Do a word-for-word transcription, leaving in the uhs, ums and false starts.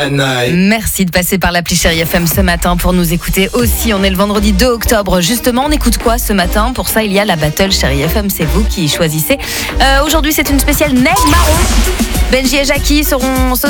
Merci de passer par l'appli Chérie F M ce matin pour nous écouter aussi. On est le vendredi deux octobre. Justement, on écoute quoi ce matin? Pour ça, il y a la battle Chérie F M. C'est vous qui choisissez. Euh, aujourd'hui, c'est une spéciale Neg Marron. Benji et Jackie seront